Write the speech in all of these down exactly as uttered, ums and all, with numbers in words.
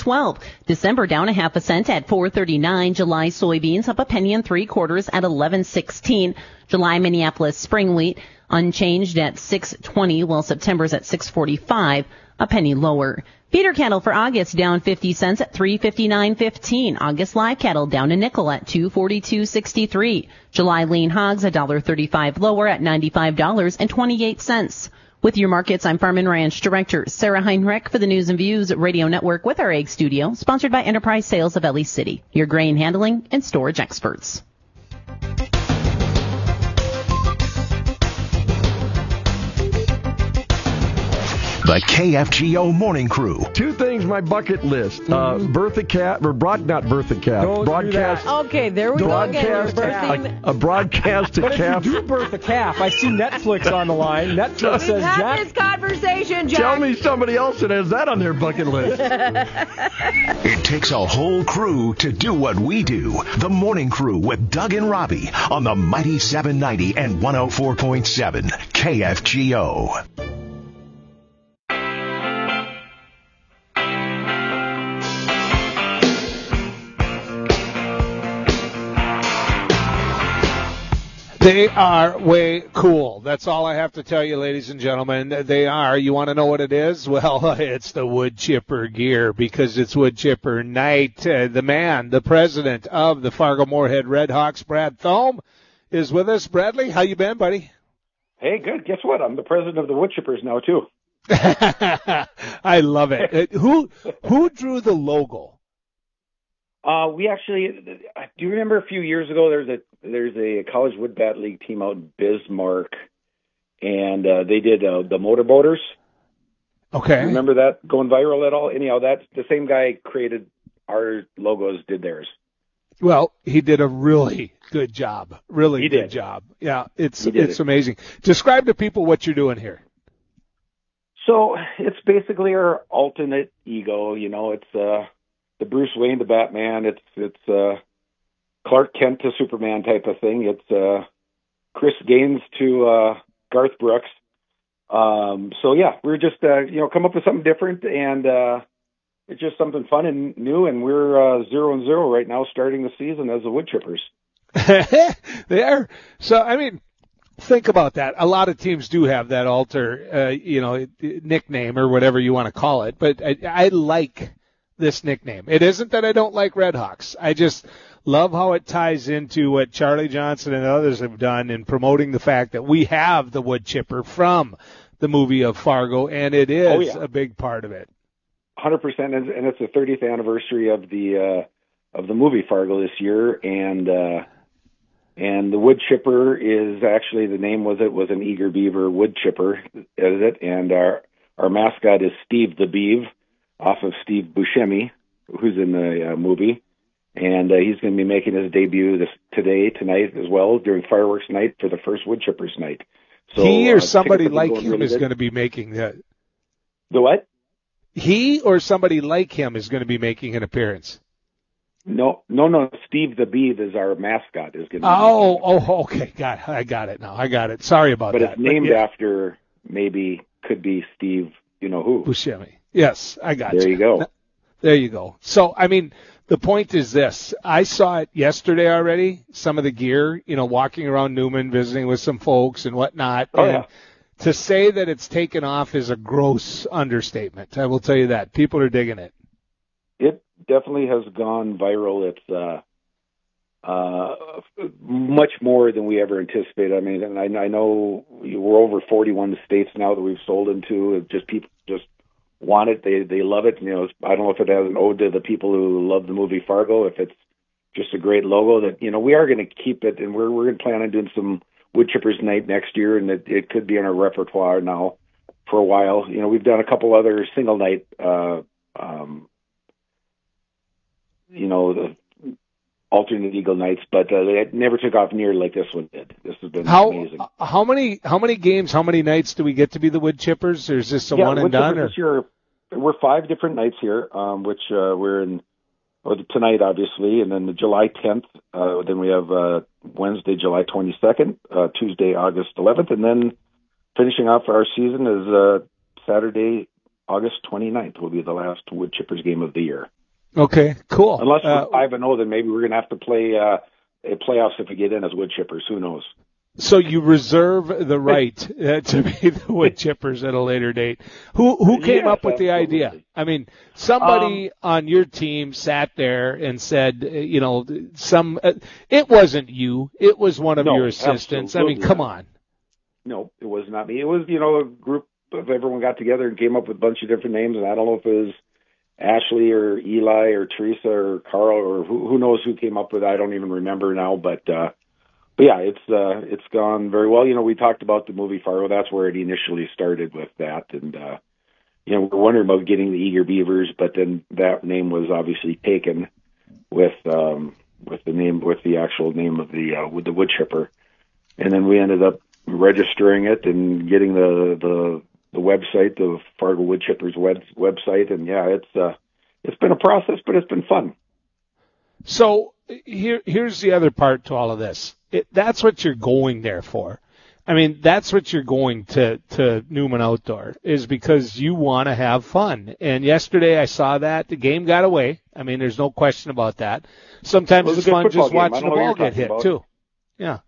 twelve. December down a half a cent at four thirty-nine. July soybeans up a penny and three quarters at eleven sixteen. July Minneapolis spring wheat unchanged at six twenty, while September's at six forty-five, a penny lower. Feeder cattle for August down fifty cents at three fifty-nine fifteen. August live cattle down a nickel at two forty-two sixty-three. July lean hogs one dollar thirty-five lower at ninety-five dollars and twenty-eight cents. With your markets, I'm Farm and Ranch Director Sarah Heinrich for the News and Views Radio Network with our Egg Studio, sponsored by Enterprise Sales of Ellie City, your grain handling and storage experts. The K F G O Morning Crew. Two things my bucket list. Uh, birth a calf, or broad, not birth a calf. Don't broadcast. do that. Okay, there we broadcast go again. A, a broadcast a but calf. If you do birth a calf, I see Netflix on the line. Netflix We've says, had Jack, this conversation, Jack. Tell me somebody else that has that on their bucket list. It takes a whole crew to do what we do. The Morning Crew with Doug and Robbie on the Mighty seven ninety and one oh four point seven K F G O. They are way cool. That's all I have to tell you, ladies and gentlemen. They are. You want to know what it is? Well, it's the wood chipper gear, because it's wood chipper night. Uh, the man, the president of the Fargo-Moorhead Redhawks, Brad Thome, is with us. Bradley, how you been, buddy? Hey, good. Guess what? I'm the president of the wood chippers now, too. I love it. Uh, who who drew the logo? Uh, we actually, do you remember a few years ago, there's a there's a college wood bat league team out in Bismarck, and uh, they did uh, the motorboaters. Okay. Remember that going viral at all? Anyhow, that's the same guy created our logos, did theirs. Well, he did a really good job. Really he good did. job. Yeah, it's it's it. amazing. Describe to people what you're doing here. So it's basically our alternate ego. You know, it's uh, the Bruce Wayne to Batman. It's it's uh, Clark Kent to Superman type of thing. It's uh, Chris Gaines to uh, Garth Brooks. Um, so yeah, we're just uh, you know come up with something different, and uh, it's just something fun and new. And we're uh, zero and zero right now, starting the season as the wood chippers. They are. So I mean, think about that. A lot of teams do have that alter, uh, you know, nickname or whatever you want to call it. But I, I like this nickname. It isn't that I don't like Redhawks. I just love how it ties into what Charlie Johnson and others have done in promoting the fact that we have the wood chipper from the movie of Fargo, and it is oh, yeah. a big part of it. one hundred percent, and it's the thirtieth anniversary of the uh, of the movie Fargo this year, and uh, and the wood chipper is actually, the name was it was an eager beaver wood chipper, is it? And our our mascot is Steve the Beav, off of Steve Buscemi, who's in the uh, movie. And uh, he's going to be making his debut this today, tonight as well, during fireworks night for the first wood chippers night. So, he or uh, somebody like going him really is good. going to be making that. The what? He or somebody like him is going to be making an appearance. No, no, no. Steve the Beav is our mascot. Is going to. Oh, oh, okay. Got it. I got it now. I got it. Sorry about but that. It's named but yeah. after, maybe could be Steve. You know who? Buscemi. Yes, I got There you go. There you go. So, I mean, the point is this. I saw it yesterday already, some of the gear, you know, walking around Newman, visiting with some folks and whatnot. Oh, and yeah. to say that it's taken off is a gross understatement. I will tell you that. People are digging it. It definitely has gone viral. It's uh, uh, much more than we ever anticipated. I mean, and I, I know we're over forty-one states now that we've sold into. It just people just want it. They they love it. You know, I don't know if it has an ode to the people who love the movie Fargo. If it's just a great logo that, you know, we are going to keep it, and we're we're going to plan on doing some wood chippers night next year, and it, it could be in our repertoire now for a while. You know, we've done a couple other single night. Uh, um, you know, the alternate Eagle nights, but uh, they never took off nearly like this one did. This has been how, amazing. How many how many games, how many nights do we get to be the wood chippers, or is this a yeah, one and wood done? Or? This year, we're five different nights here, um, which uh, we're in well, tonight, obviously, and then the July tenth. Uh, then we have uh, Wednesday, July twenty-second, uh, Tuesday, August eleventh, and then finishing off our season is uh, Saturday, August twenty-ninth will be the last wood chippers game of the year. Okay, cool. Unless we're Uh, five and zero, then maybe we're going to have to play uh, playoffs if we get in as wood chippers. Who knows? So you reserve the right uh, to be the wood chippers at a later date. Who who came Yes, up with the absolutely. idea? I mean, somebody Um, on your team sat there and said, uh, you know, some. Uh, it wasn't you. It was one of No, your assistants. I mean, absolutely come not. on. No, it was not me. It was, you know, a group of everyone got together and came up with a bunch of different names, and I don't know if it was Ashley or Eli or Teresa or Carl or who, who knows who came up with it. I don't even remember now, but, uh, but yeah, it's, uh, it's gone very well. You know, we talked about the movie Fargo. That's where it initially started with that. And, uh, you know, we were wondering about getting the Eager Beavers, but then that name was obviously taken with, um, with the name, with the actual name of the, uh, with the wood chipper. And then we ended up registering it and getting the, the, the website, the Fargo Wood Chippers web, website. And yeah, it's, uh, it's been a process, but it's been fun. So here, here's the other part to all of this. It, that's what you're going there for. I mean, that's what you're going to, to Newman Outdoor, is because you want to have fun. And yesterday I saw that. The game got away. I mean, there's no question about that. Sometimes Well, it was it's a good fun football just game. I watching don't the know what ball you're get talking hit, about. too. Yeah.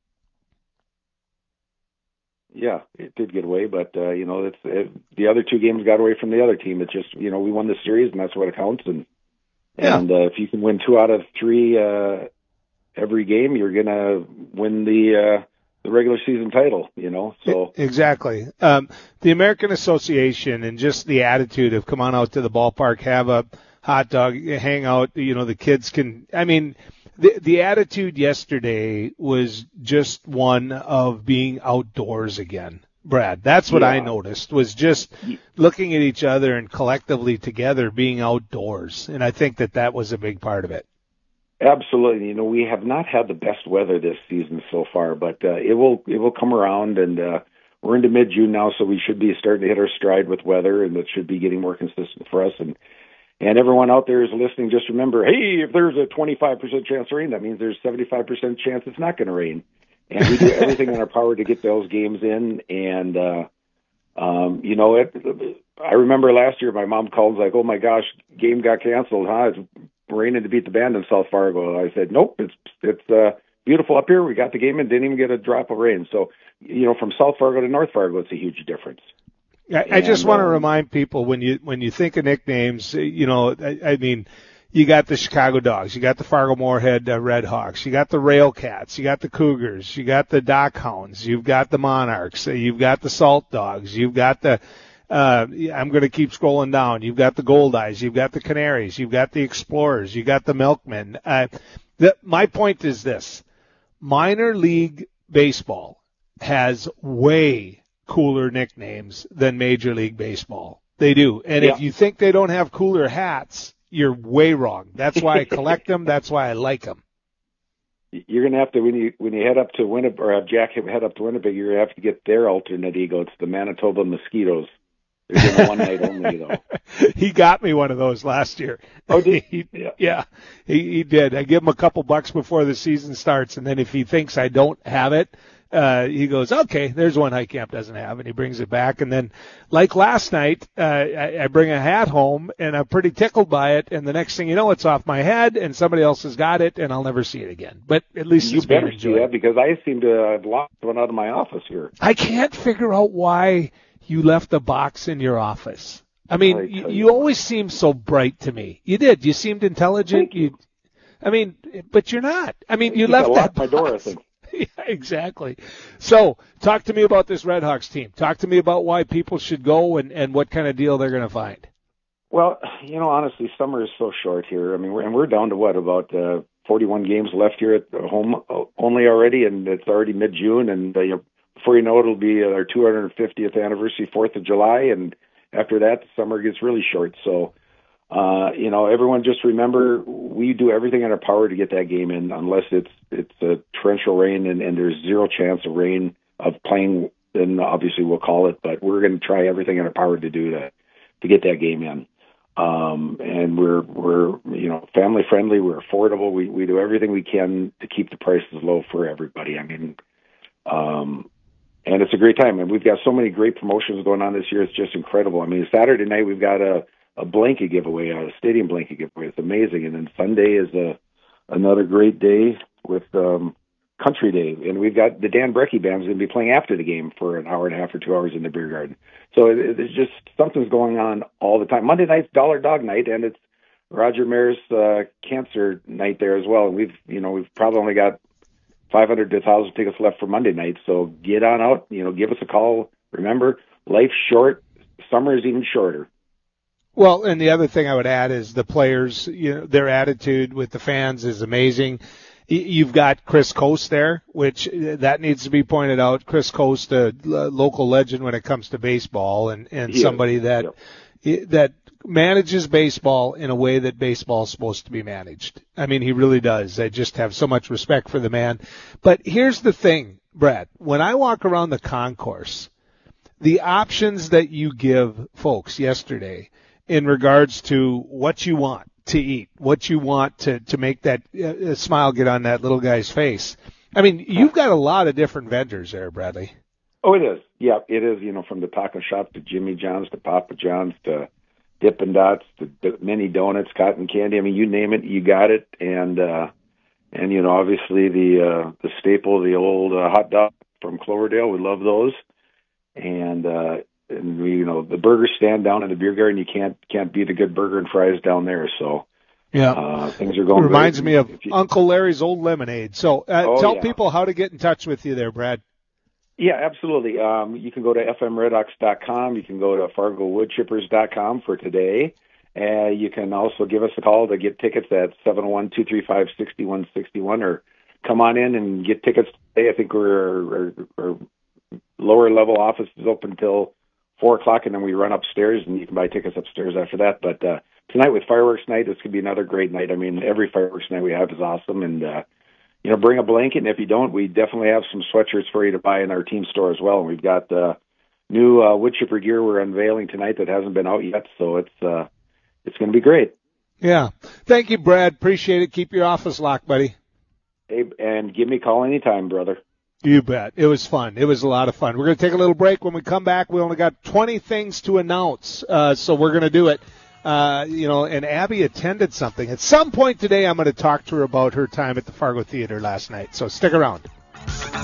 Yeah, it did get away, but, uh, you know, it's, it, the other two games got away from the other team. It's just, you know, we won the series, and that's what it counts. And, Yeah. and uh, if you can win two out of three uh, every game, you're going to win the uh, the regular season title, you know. So Exactly. Um, the American Association and just the attitude of come on out to the ballpark, have a hot dog, hang out, you know, the kids can, I mean, the, the attitude yesterday was just one of being outdoors again, Brad. That's what Yeah. I noticed, was just looking at each other and collectively together being outdoors. And I think that that was a big part of it. absolutely, you know, we have not had the best weather this season so far, but uh, it will it will come around, and uh, we're into mid June now, so we should be starting to hit our stride with weather, and it should be getting more consistent for us. And and everyone out there is listening, just remember, hey, if there's a twenty-five percent chance of rain, that means there's seventy-five percent chance it's not going to rain. And we do everything in our power to get those games in. And, uh, um, you know, it, I remember last year my mom called like, oh, my gosh, game got canceled, huh? It's raining to beat the band in South Fargo. I said, nope, it's it's uh, beautiful up here. We got the game in, didn't even get a drop of rain. So, you know, from South Fargo to North Fargo, it's a huge difference. I, I just And, want to um, remind people, when you when you think of nicknames, you know, I, I mean, you got the Chicago Dogs, you got the Fargo Moorhead uh, Red Hawks, you got the Rail Cats, you got the Cougars, you got the Dock Hounds, you've got the Monarchs, uh, you've got the Salt Dogs, you've got the uh, I'm going to keep scrolling down. You've got the Gold Eyes, you've got the Canaries, you've got the Explorers, you've got the Milkmen. Uh, the, my point is this: minor league baseball has way cooler nicknames than Major League Baseball. They do. And Yeah. if you think they don't have cooler hats, you're way wrong. That's why I collect them. That's why I like them. You're going to have to, when you when you head up to Winnipeg, or have Jack head up to Winnipeg, you're going to have to get their alternate ego. It's the Manitoba Mosquitoes. They're doing one night only, though. He got me one of those last year. Oh, did he? Yeah. Yeah, he, he did. I give him a couple bucks before the season starts, and then if he thinks I don't have it, uh, he goes, okay, there's one High Camp doesn't have, and he brings it back. And then, like last night, uh, I, I bring a hat home, and I'm pretty tickled by it, and the next thing you know, it's off my head, and somebody else has got it, and I'll never see it again. But at least You it's being better see enjoyed. that, because I seem to have lost one out of my office here. I can't figure out why you left the box in your office. I mean, I you, tell you you always seemed so bright to me. You did. You seemed intelligent. Thank you. You, I mean, but you're not. I mean, you I left that locked my door, I box. think. Yeah, exactly. So, talk to me about this Red Hawks team. Talk to me about why people should go and, and what kind of deal they're going to find. Well, you know, honestly, summer is so short here. I mean, we're, and we're down to what, about uh, forty-one games left here at home only already, and it's already mid-June, and uh, you know, before you know it, it'll be our two hundred fiftieth anniversary, fourth of July, and after that, the summer gets really short. So, uh, you know, everyone just remember, we do everything in our power to get that game in, unless it's it's a torrential rain and, and there's zero chance of rain, of playing, then obviously we'll call it, but we're going to try everything in our power to do that, to get that game in. Um, and we're, we're, you know, family friendly, we're affordable, we, we do everything we can to keep the prices low for everybody. I mean, um, and it's a great time, and we've got so many great promotions going on this year. It's just incredible. I mean, Saturday night we've got a a blanket giveaway, a stadium blanket giveaway. It's amazing. And then Sunday is a another great day with um, Country Day, and we've got the Dan Brecky Band's going to be playing after the game for an hour and a half or two hours in the beer garden. So it, it's just something's going on all the time. Monday night's Dollar Dog Night, and it's Roger Mayr's uh, cancer night there as well. And we've, you know, we've probably only got five hundred to one thousand tickets left for Monday night. So get on out, you know, give us a call. Remember, life's short. Summer is even shorter. Well, and the other thing I would add is the players, you know, their attitude with the fans is amazing. You've got Chris Coast there, which that needs to be pointed out. Chris Coast, a local legend when it comes to baseball, and, and somebody that yep. that manages baseball in a way that baseball is supposed to be managed. I mean, he really does. I just have so much respect for the man. But here's the thing, Brad. When I walk around the concourse, the options that you give folks yesterday in regards to what you want to eat, what you want to, to make that uh, smile get on that little guy's face. I mean, you've got a lot of different vendors there, Bradley. Oh, it is. Yeah, it is, you know, from the taco shop to Jimmy John's to Papa John's to Dippin' Dots to mini donuts, cotton candy. I mean, you name it, you got it. And, uh, and you know, obviously the uh, the staple, the old uh, hot dog from Cloverdale, we love those. And, uh, and we, you know, the burger stand down in the beer garden, you can't can't beat a good burger and fries down there. So yeah, uh, things are going. It reminds great. me of you, Uncle Larry's old lemonade. So uh, oh, tell yeah. people how to get in touch with you there, Brad. Yeah, absolutely. Um, you can go to f m red ox dot com. You can go to fargo wood chippers dot com for today. Uh, you can also give us a call to get tickets at seven oh one, two three five, six one six one, or come on in and get tickets today. I think we're our, our lower level office is open till four o'clock, and then we run upstairs, and you can buy tickets upstairs after that. But uh, tonight with fireworks night, this could be another great night. I mean, every fireworks night we have is awesome, and uh, you know, bring a blanket. And if you don't, we definitely have some sweatshirts for you to buy in our team store as well. And we've got uh, new uh, wood chipper gear we're unveiling tonight that hasn't been out yet, so it's uh, it's going to be great. Yeah, thank you, Brad. Appreciate it. Keep your office locked, buddy. Hey, and give me a call anytime, brother. You bet. It was fun. It was a lot of fun. We're going to take a little break. When we come back, we only got twenty things to announce, uh, so we're going to do it. Uh, you know, and Abby attended something. At some point today, I'm going to talk to her about her time at the Fargo Theater last night, so stick around.